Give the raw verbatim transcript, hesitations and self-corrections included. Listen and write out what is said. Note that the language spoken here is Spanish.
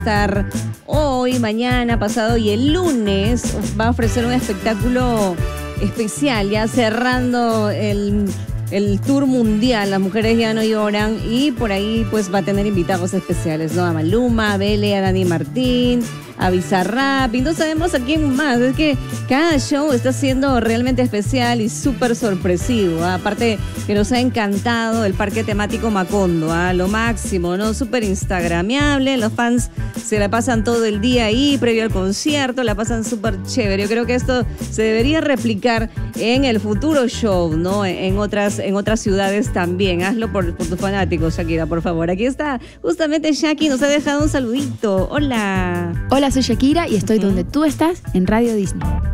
estar hoy, mañana, pasado y el lunes va a ofrecer un espectáculo especial, ya cerrando el, el tour mundial. Las mujeres ya no lloran, y por ahí pues va a tener invitados especiales, ¿no? A Maluma, a Bele, a Dani Martín, a Bizarrap, y no sabemos a quién más. Es que cada show está siendo realmente especial y súper sorpresivo, ¿eh? Aparte que nos ha encantado el parque temático Macondo, ¿eh? Lo máximo, ¿no? Súper instagramiable, los fans se la pasan todo el día ahí, previo al concierto, la pasan súper chévere. Yo creo que esto se debería replicar en el futuro show, ¿no? En otras, en otras ciudades también. Hazlo por, por tus fanáticos, Shakira, por favor. Aquí está justamente Shaki, nos ha dejado un saludito. Hola. Hola, soy Shakira y estoy uh-huh. donde tú estás, en Radio Disney.